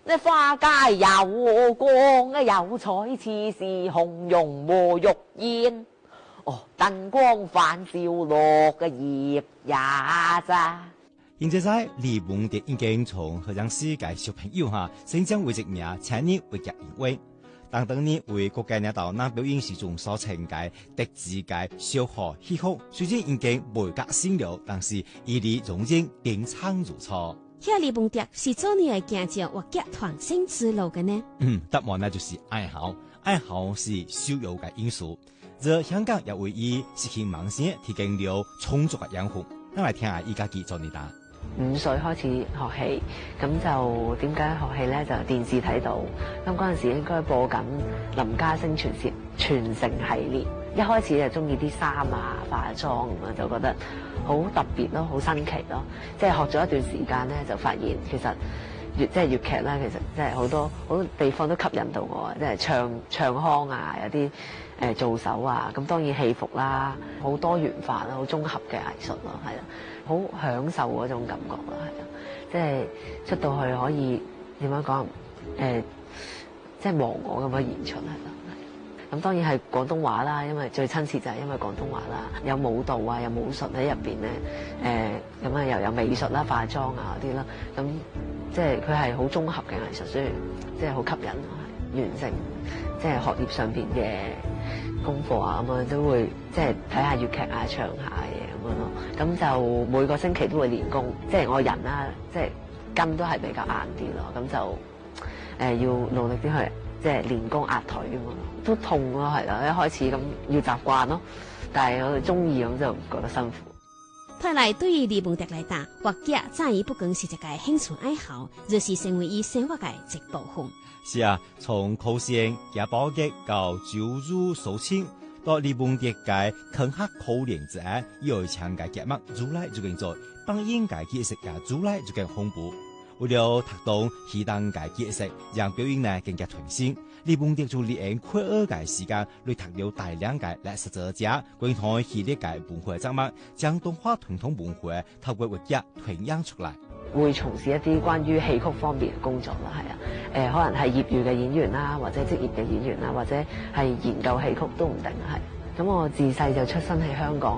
呢花街有光啊，有彩似是紅絨和玉燕。哦，燈光反照落嘅葉也咋。 現在李夢蝶已經從學生世界小朋友成長為一名青年為嘅因為，當年為國家領導那表演時中所呈嘅特質嘅小河戲曲，雖然已經未革新了，但是伊哋仍然叮當如初。 遐李夢蝶是做你嚟行着或者團星之路嘅呢？ 答案呢就是愛好，愛好是首要嘅因素。這香港也為伊實現夢想提供了充足嘅養分。我嚟聽下伊家己做你答。 5歲開始學戲，咁就點解學戲咧？就電視睇到，咁嗰陣時應該播緊林家聲傳承系列。一開始就中意啲衫啊、化妝咁樣，就覺得好特別咯，好新奇咯。即係學咗一段時間咧，就發現其實粵劇咧，其實即係好多地方都吸引到我，即係唱腔啊，有啲做手啊，咁當然戲服啦，好多元化啦，好綜合嘅藝術咯，係啦，好享受嗰種感覺咯，係啊，即係出到去可以點樣講即係忘我咁樣演出係啦。咁當然係廣東話啦，因為最親切就係因為廣東話啦，有舞蹈啊，有武術喺入邊咧，咁啊又有美術啦、化妝啊嗰啲啦，咁即係佢係好綜合嘅藝術，所以即係好吸引，完成即係學業上邊嘅功課啊咁樣都會即係睇下粵劇啊、唱下嘢咁樣咯，咁就每個星期都會練功，即係我人啦，即係筋都係比較硬啲咯，咁就要努力啲去。即係練功壓腿啊嘛，都痛咯，係啦，一開始咁要習慣咯，但係我哋中意咁就唔覺得辛苦。 睇來對於李夢蝶來講，話劇再已不光是一個興趣愛好，而是成為伊生活嘅一部分。 是啊，從考試、夾包劇到走入蘇青，到李夢蝶嘅坑客可憐者，要強嘅節目做來就更做，幫應該嘅食嘅做來就更豐富。為了達到適當嘅解釋，讓表演呢更加團結。李夢蝶就利用快樂嘅時間，來讀了大量嘅歷史作者，共同系列嘅文化節目，將東華傳統文化透過活躍傳揚出來。 會從事一啲關於戲曲方面嘅工作啦，係啊，可能係業餘嘅演員啦，或者職業嘅演員啦，或者係研究戲曲都唔定係。咁我自細就出生喺香港。